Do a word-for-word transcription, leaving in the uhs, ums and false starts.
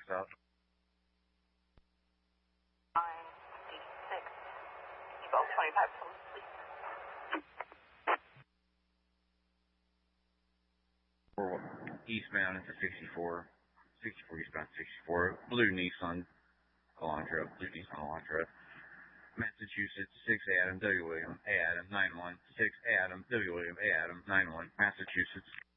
south. nine eighty-six. Evolve twenty-five, please. Eastbound into sixty-four. sixty-four eastbound sixty-four. Blue Nissan Elantra. Blue Nissan Elantra. Massachusetts, six Adam, W. William, A. Adam, nine one. six Adam, W. William, A. Adam, nine one. Massachusetts.